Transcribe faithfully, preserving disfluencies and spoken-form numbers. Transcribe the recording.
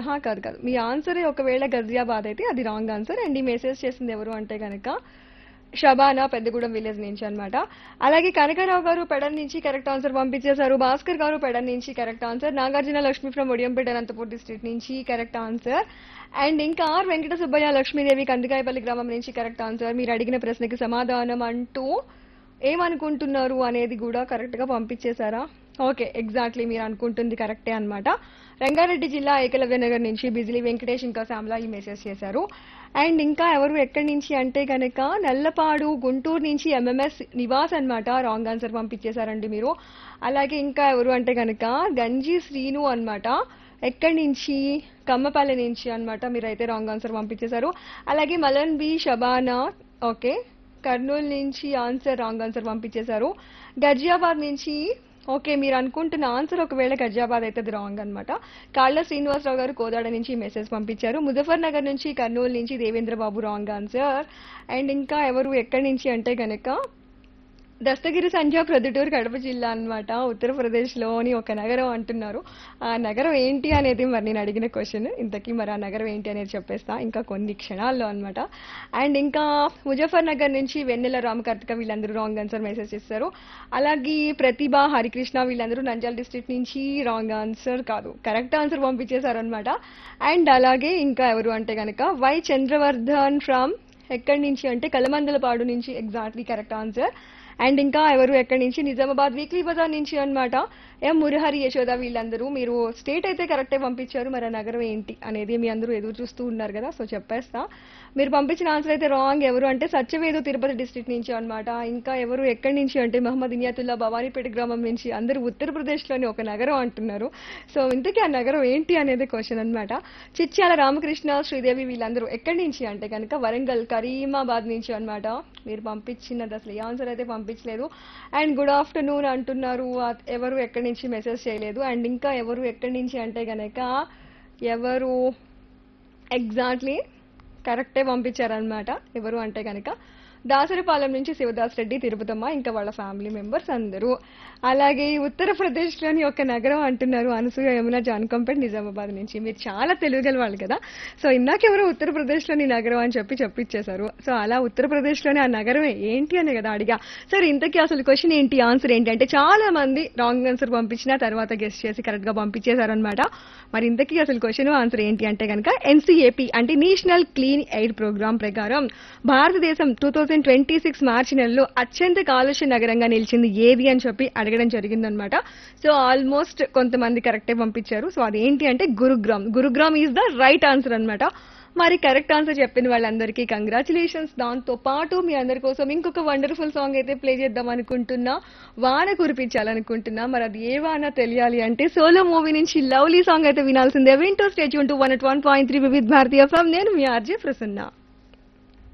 అహా! కాదు కాదు. మీ ఆన్సరే ఒకవేళ గజియాబాద్ అయితే అది రాంగ్ ఆన్సర్. అండ్ ఈ మెసేజ్ చేసింది ఎవరు అంటే గనక షబానా పెద్దగూడెం విలేజ్ నుంచి అన్నమాట. అలాగే కనకారావు గారు పెడన్ నుంచి కరెక్ట్ ఆన్సర్ పంపించేశారు. భాస్కర్ గారు పెడన్ నుంచి correct answer. Nagarjuna Lakshmi from Odiyampeta Anantapur district నుంచి కరెక్ట్ ఆన్సర్. అండ్ ఇంకా ఆర్ వెంకట సుబ్బయ్య లక్ష్మీదేవి కందికాయపల్లి గ్రామం నుంచి కరెక్ట్ ఆన్సర్. మీరు అడిగిన ప్రశ్నకి సమాధానం అంటూ ఏమనుకుంటున్నారు అనేది కూడా కరెక్ట్ గా పంపించేశారా? ఓకే, ఎగ్జాక్ట్లీ మీరు అనుకుంటుంది కరెక్టే అన్నమాట. రంగారెడ్డి జిల్లా ఏకలవ్య నగర్ నుంచి బిజిలీ వెంకటేష్ ఇంకా శ్యామల ఈ మెసేజ్ చేశారు. అండ్ ఇంకా ఎవరు ఎక్కడి నుంచి అంటే కనుక నల్లపాడు గుంటూరు నుంచి ఎంఎంఎస్ నివాస్ అన్నమాట రాంగ్ ఆన్సర్ పంపించేశారండి మీరు. అలాగే ఇంకా ఎవరు అంటే కనుక గంజి శ్రీను అన్నమాట. ఎక్కడి నుంచి కమ్మపల్లి నుంచి అన్నమాట మీరైతే రాంగ్ ఆన్సర్ పంపించేశారు. అలాగే Malan B Shabana okay Kurnool నుంచి ఆన్సర్ రాంగ్ ఆన్సర్ పంపించేశారు. గజియాబాద్ నుంచి ఓకే మీరు అనుకుంటున్న ఆన్సర్ ఒకవేళ గజియాబాద్ అయితే అది రాంగ్ అనమాట. కాళ్ళ శ్రీనివాసరావు గారు కోదాడ నుంచి మెసేజ్ పంపించారు. ముజఫర్ నగర్ నుంచి కర్నూలు నుంచి దేవేంద్ర బాబు రాంగ్ ఆన్సర్. అండ్ ఇంకా ఎవరు ఎక్కడి నుంచి అంటే గనక దస్తగిరి సంధ్య ప్రొద్దుటూరు కడప జిల్లా అన్నమాట ఉత్తరప్రదేశ్ లోని ఒక నగరం అంటున్నారు. ఆ నగరం ఏంటి అనేది మరి నేను అడిగిన క్వశ్చన్. ఇంతకీ మరి ఆ నగరం ఏంటి అనేది చెప్పేస్తా ఇంకా కొన్ని క్షణాల్లో అన్నమాట. అండ్ ఇంకా ముజఫర్ నగర్ నుంచి వెన్నెల రామకార్తిక వీళ్ళందరూ రాంగ్ ఆన్సర్ మెసేజ్ చేస్తారు. అలాగే ప్రతిభ హరికృష్ణ వీళ్ళందరూ నంద్యాల డిస్ట్రిక్ట్ నుంచి రాంగ్ ఆన్సర్ కాదు కరెక్ట్ ఆన్సర్ పంపించేశారు అనమాట. అండ్ అలాగే ఇంకా ఎవరు అంటే గనక వై చంద్రవర్ధన్ ఫ్రమ్ ఎక్కడి నుంచి అంటే కలమందలపాడు నుంచి ఎగ్జాక్ట్లీ కరెక్ట్ ఆన్సర్. అండ్ ఇంకా ఎవరు ఎక్కడి నుంచి నిజామాబాద్ వీక్లీ బజార్ నుంచి అన్నమాట. ఎం మురహరి యశోద వీళ్ళందరూ మీరు స్టేట్ అయితే కరెక్టే పంపించారు. మరి ఆ నగరం ఏంటి అనేది మీ అందరూ ఎదురు చూస్తూ ఉన్నారు కదా, సో చెప్పేస్తా. మీరు పంపించిన ఆన్సర్ అయితే రాంగ్. ఎవరు అంటే సత్యవేదు తిరుపతి డిస్ట్రిక్ట్ నుంచి అన్నమాట. ఇంకా ఎవరు ఎక్కడి నుంచి అంటే మహమ్మద్ ఇనియాతుల్లా భవానీపేట గ్రామం నుంచి అందరూ ఉత్తరప్రదేశ్లోని ఒక నగరం అంటున్నారు. సో ఇంతకీ ఆ నగరం ఏంటి అనేది క్వశ్చన్ అన్నమాట. చిట్యాల రామకృష్ణ శ్రీదేవి వీళ్ళందరూ ఎక్కడి నుంచి అంటే కనుక వరంగల్ కరీమాబాద్ నుంచి అన్నమాట. మీరు పంపించినది అసలు ఈ ఆన్సర్ అయితే పంపించలేదు. అండ్ గుడ్ ఆఫ్టర్నూన్ అంటున్నారు. ఎవరు ఎక్కడి నుంచి మెసేజ్ చేయలేదు. అండ్ ఇంకా ఎవరు ఎక్కడి నుంచి అంటే గనక ఎవరు ఎగ్జాక్ట్లీ కరెక్టే పంపించారనమాట. ఎవరు అంటే కనుక దాసరిపాలెం నుంచి శివదాస్ రెడ్డి తిరుపతమ్మ ఇంకా వాళ్ళ ఫ్యామిలీ మెంబర్స్ అందరూ. అలాగే ఉత్తరప్రదేశ్లోని ఒక నగరం అంటున్నారు అనసూయ యమున జాన్కంపేట్ నిజామాబాద్ నుంచి. మీరు చాలా తెలుగుగల వాళ్ళు కదా, సో ఇందాకెవరో ఉత్తరప్రదేశ్లోని నగరం అని చెప్పి చెప్పిచ్చేశారు. సో అలా ఉత్తరప్రదేశ్లోని ఆ నగరం ఏంటి అనే కదా అడిగా. సరే ఇంతకీ అసలు క్వశ్చన్ ఏంటి ఆన్సర్ ఏంటి అంటే చాలా మంది రాంగ్ ఆన్సర్ పంపించిన తర్వాత గెస్ట్ చేసి కరెక్ట్ గా పంపించేశారనమాట. మరి ఇంతకీ అసలు క్వశ్చన్ ఆన్సర్ ఏంటి అంటే కనుక ఎన్సీఏపీ అంటే నేషనల్ క్లీన్ ఎయిర్ ప్రోగ్రామ్ ప్రకారం భారతదేశం టూ థౌజండ్ ట్వంటీ సిక్స్ మార్చి నెలలో అత్యంత కాలుష్య నగరంగా నిలిచింది ఏది అని చెప్పి అడగడం జరిగిందనమాట. సో ఆల్మోస్ట్ కొంతమంది కరెక్టే పంపించారు. సో అదేంటి అంటే Gurugram. Gurugram is the right answer అనమాట. మరి కరెక్ట్ ఆన్సర్ చెప్పిన వాళ్ళందరికీ కంగ్రాచులేషన్స్. దాంతో పాటు మీ అందరి కోసం ఇంకొక వండర్ఫుల్ సాంగ్ అయితే ప్లే చేద్దాం అనుకుంటున్నా. వాన కురిపించాలనుకుంటున్నా. మరి అది ఏ వాన తెలియాలి అంటే సోలో మూవీ నుంచి లవ్లీ సాంగ్ అయితే వినాల్సిందే. వింటూ stay tune to one at one point three with Bharatiya from నేను మీ ఆర్జే ప్రసన్న.